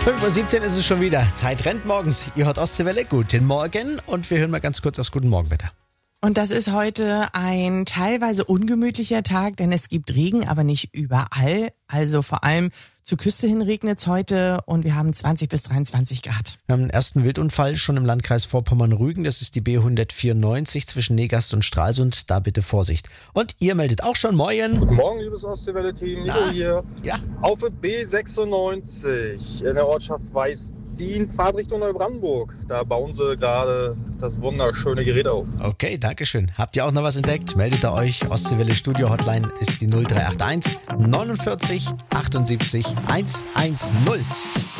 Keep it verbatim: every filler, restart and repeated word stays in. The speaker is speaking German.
fünf Uhr siebzehn ist es schon wieder. Zeit rennt morgens. Ihr hört Ostseewelle. Guten Morgen. Und wir hören mal ganz kurz aufs Guten Morgenwetter. Und das ist heute ein teilweise ungemütlicher Tag, denn es gibt Regen, aber nicht überall. Also vor allem zur Küste hin regnet es heute und wir haben zwanzig bis dreiundzwanzig Grad. Wir haben einen ersten Wildunfall schon im Landkreis Vorpommern-Rügen. Das ist die B hundertvierundneunzig zwischen Negast und Stralsund. Da bitte Vorsicht. Und ihr meldet auch schon. Moin. Guten Morgen, liebes Ostseewelle-Team. Nico hier. Ja. Auf der B sechsundneunzig in der Ortschaft Weißdien, Fahrtrichtung Neubrandenburg. Da bauen sie gerade das wunderschöne Gerät auf. Okay, danke schön. Habt ihr auch noch was entdeckt? Meldet ihr euch. Ostseewelle Studio Hotline ist die null drei acht eins neunundvierzig achtundsiebzig hundertzehn.